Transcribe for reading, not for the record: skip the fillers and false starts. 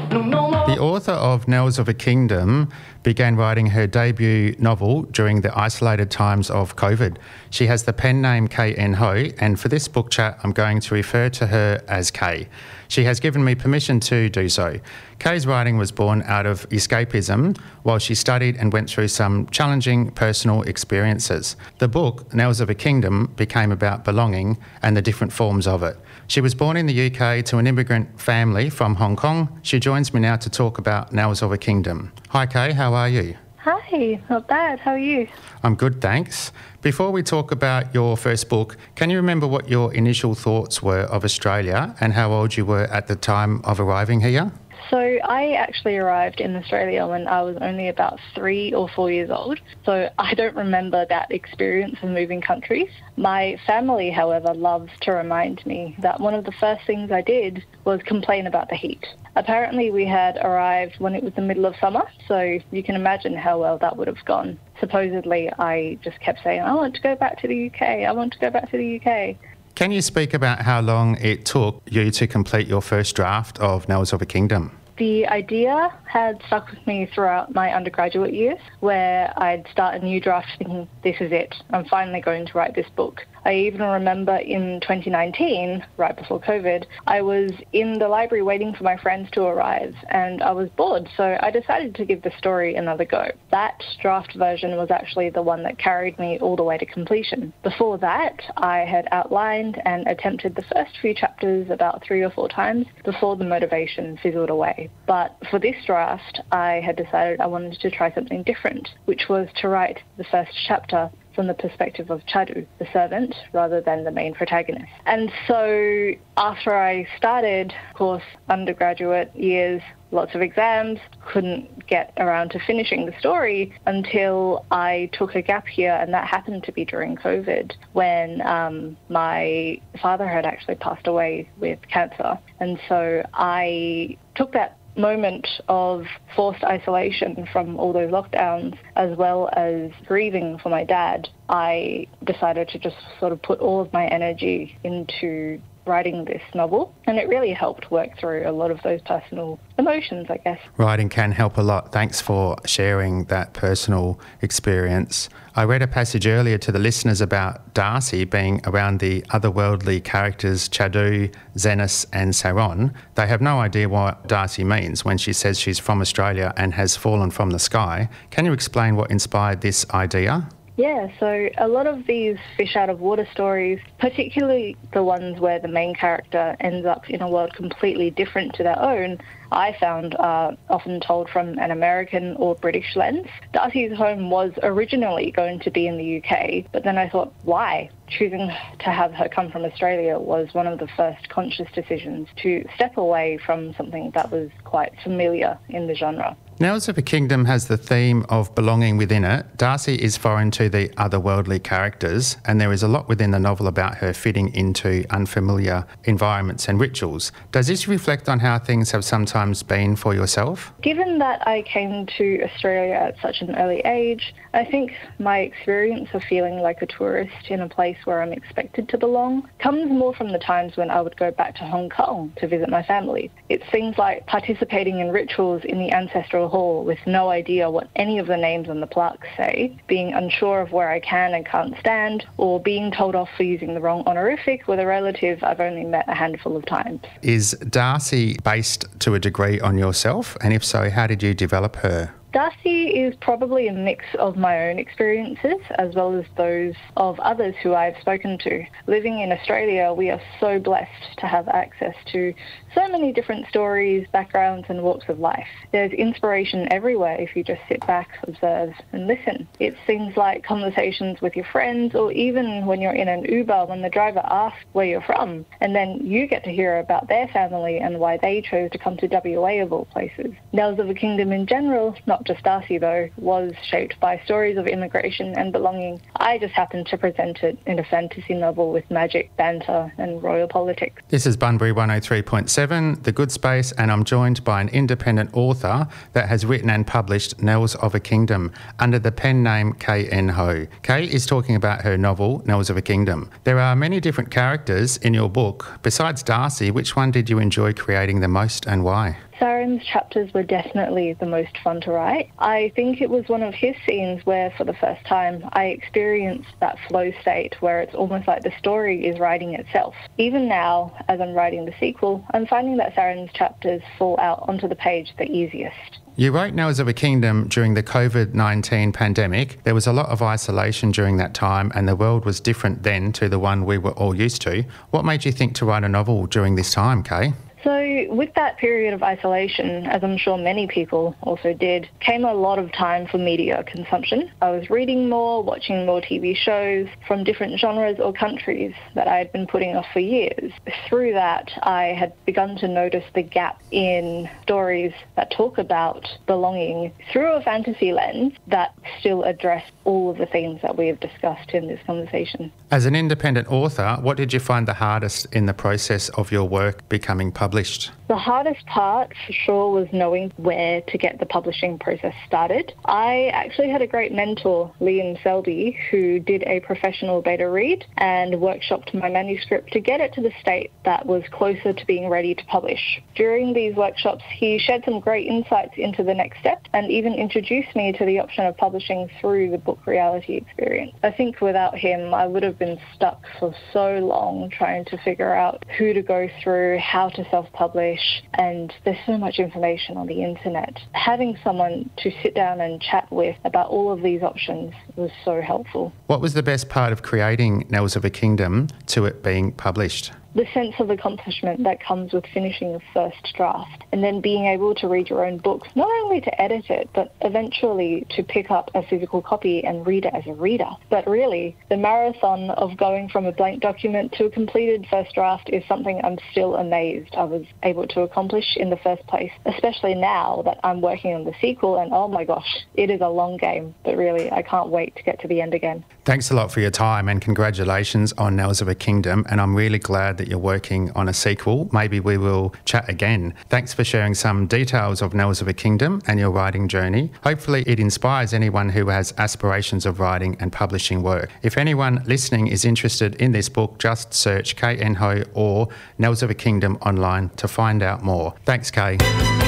The author of Knells of a Kingdom began writing her debut novel during the isolated times of COVID. She has the pen name K.N. Ho, and for this book chat, I'm going to refer to her as Kay. She has given me permission to do so. Kay's writing was born out of escapism while she studied and went through some challenging personal experiences. The book, Knells of a Kingdom, became about belonging and the different forms of it. She was born in the UK to an immigrant family from Hong Kong. She joins me now to talk about Knells of a Kingdom. Hi Kay, how are you? Hi, not bad. How are you? I'm good, thanks. Before we talk about your first book, can you remember what your initial thoughts were of Australia and how old you were at the time of arriving here? So I actually arrived in Australia when I was only about 3 or 4 years old. So I don't remember that experience of moving countries. My family, however, loves to remind me that one of the first things I did was complain about the heat. Apparently we had arrived when it was the middle of summer, so you can imagine how well that would have gone. Supposedly I just kept saying, I want to go back to the UK, I want to go back to the UK. Can you speak about how long it took you to complete your first draft of Knells of a Kingdom? The idea had stuck with me throughout my undergraduate years, where I'd start a new draft thinking, this is it, I'm finally going to write this book. I even remember in 2019, right before COVID, I was in the library waiting for my friends to arrive and I was bored, so I decided to give the story another go. That draft version was actually the one that carried me all the way to completion. Before that, I had outlined and attempted the first few chapters about 3 or 4 times before the motivation fizzled away. But for this draft, I had decided I wanted to try something different, which was to write the first chapter from the perspective of Chadu, the servant, rather than the main protagonist. And so after I started, of course, undergraduate years, lots of exams, couldn't get around to finishing the story until I took a gap year, and that happened to be during COVID when my father had actually passed away with cancer. And so I took that moment of forced isolation from all those lockdowns, as well as grieving for my dad. I decided to just sort of put all of my energy into writing this novel, and it really helped work through a lot of those personal emotions, I guess. Writing can help a lot. Thanks for sharing that personal experience. I read a passage earlier to the listeners about Darcy being around the otherworldly characters Chadu, Xenis and Saron. They have no idea what Darcy means when she says she's from Australia and has fallen from the sky. Can you explain what inspired this idea? Yeah, so a lot of these fish out of water stories, particularly the ones where the main character ends up in a world completely different to their own, I found are often told from an American or British lens. Darcy's home was originally going to be in the UK, but then I thought, why? Choosing to have her come from Australia was one of the first conscious decisions to step away from something that was quite familiar in the genre. Knells of a Kingdom has the theme of belonging within it. Darcy is foreign to the otherworldly characters, and there is a lot within the novel about her fitting into unfamiliar environments and rituals. Does this reflect on how things have sometimes been for yourself? Given that I came to Australia at such an early age, I think my experience of feeling like a tourist in a place where I'm expected to belong comes more from the times when I would go back to Hong Kong to visit my family. It's things like participating in rituals in the ancestral hall with no idea what any of the names on the plaques say, being unsure of where I can and can't stand, or being told off for using the wrong honorific with a relative I've only met a handful of times. Is Darcy based to a degree on yourself? And if so, how did you develop her? Darcy is probably a mix of my own experiences as well as those of others who I've spoken to. Living in Australia, we are so blessed to have access to so many different stories, backgrounds and walks of life. There's inspiration everywhere if you just sit back, observe and listen. It's things like conversations with your friends, or even when you're in an Uber when the driver asks where you're from, and then you get to hear about their family and why they chose to come to WA of all places. Knells of a Kingdom in general, not just Darcy though, was shaped by stories of immigration and belonging. I just happened to present it in a fantasy novel with magic, banter and royal politics. This is Bunbury 103.7, The Good Space, and I'm joined by an independent author that has written and published Knells of a Kingdom under the pen name K.N. Ho. Kay is talking about her novel, Knells of a Kingdom. There are many different characters in your book. Besides Darcy, which one did you enjoy creating the most and why? Saren's chapters were definitely the most fun to write. I think it was one of his scenes where, for the first time, I experienced that flow state where it's almost like the story is writing itself. Even now, as I'm writing the sequel, I'm finding that Saren's chapters fall out onto the page the easiest. You wrote Knowers of a Kingdom during the COVID-19 pandemic. There was a lot of isolation during that time and the world was different then to the one we were all used to. What made you think to write a novel during this time, Kay? So with that period of isolation, as I'm sure many people also did, came a lot of time for media consumption. I was reading more, watching more TV shows from different genres or countries that I had been putting off for years. Through that, I had begun to notice the gap in stories that talk about belonging through a fantasy lens that still address all of the themes that we have discussed in this conversation. As an independent author, what did you find the hardest in the process of your work becoming published? The hardest part, for sure, was knowing where to get the publishing process started. I actually had a great mentor, Liam Selby, who did a professional beta read and workshopped my manuscript to get it to the state that was closer to being ready to publish. During these workshops, he shared some great insights into the next step and even introduced me to the option of publishing through the Book Reality experience. I think without him, I would have been stuck for so long trying to figure out who to go through, how to self-publish, and there's so much information on the internet. Having someone to sit down and chat with about all of these options was so helpful. What was the best part of creating Knowers of a Kingdom to it being published? The sense of accomplishment that comes with finishing a first draft and then being able to read your own book, not only to edit it, but eventually to pick up a physical copy and read it as a reader. But really, the marathon of going from a blank document to a completed first draft is something I'm still amazed I was able to accomplish in the first place, especially now that I'm working on the sequel and oh my gosh, it is a long game, but really I can't wait to get to the end again. Thanks a lot for your time and congratulations on Knowers of a Kingdom, and I'm really glad that you're working on a sequel. Maybe we will chat again. Thanks for sharing some details of Knowers of a Kingdom and your writing journey. Hopefully it inspires anyone who has aspirations of writing and publishing work. If anyone listening is interested in this book, just search Kay En Ho or Knowers of a Kingdom online to find out more. Thanks, Kay.